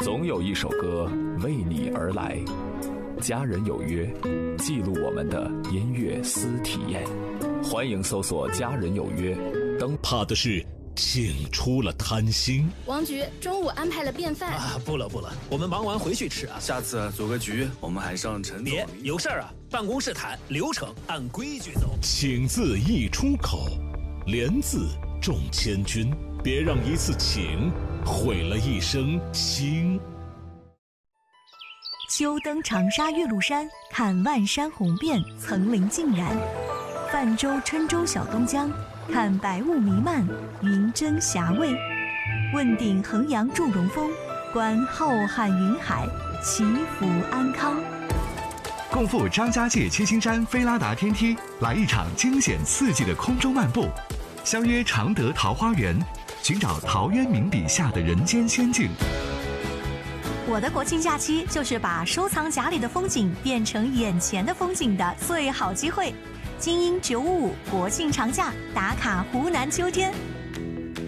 总有一首歌为你而来。家人有约，记录我们的音乐私体验。欢迎搜索家人有约。 怕的是请出了贪心。 王局中午安排了便饭啊，不了，我们忙完回去吃啊。 下次组个局，我们还上陈总。 别有事儿啊，办公室谈，流程按规矩走。 请字一出口，连字重千钧，别让一次请毁了一生情。 秋登长沙岳麓山，看万山红遍，层林尽染；泛舟郴州小东江，看白雾弥漫，云蒸霞蔚；问鼎衡阳祝融峰，观浩瀚云海，祈福安康。 共赴张家界七星山菲拉达天梯，来一场惊险刺激的空中漫步，相约常德桃花源，寻找陶渊明笔下的人间仙境。 我的国庆假期就是把收藏夹里的风景变成眼前的风景的最好机会。精英955国庆长假打卡湖南秋天，